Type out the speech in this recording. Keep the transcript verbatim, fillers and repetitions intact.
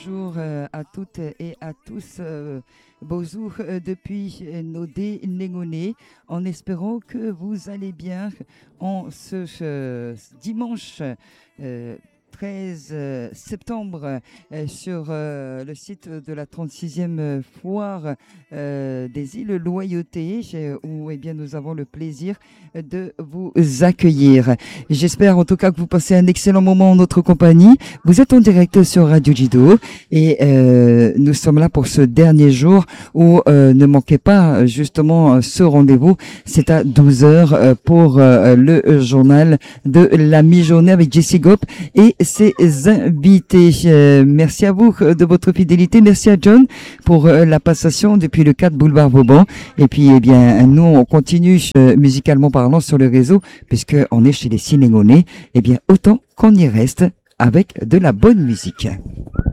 bonjour euh, à toutes et à tous. Euh, bonjour euh, depuis nos dénégonés, en espérant que vous allez bien en ce euh, dimanche euh, treize septembre euh, sur euh, le site de la trente-sixième foire euh, des îles Loyauté euh, où eh bien, nous avons le plaisir de vous accueillir. J'espère en tout cas que vous passez un excellent moment en notre compagnie. Vous êtes en direct sur Radio Jido et euh, nous sommes là pour ce dernier jour où euh, ne manquez pas justement ce rendez-vous. C'est à douze heures pour euh, le journal de la mi-journée avec Jessie Gop et ses invités. Euh, merci à vous de votre fidélité. Merci à John pour euh, la passation depuis le quatre boulevard Vauban. Et puis, eh bien, nous, on continue euh, musicalement parlant sur le réseau puisque on est chez les Cinégonais. Eh bien, autant qu'on y reste avec de la bonne musique.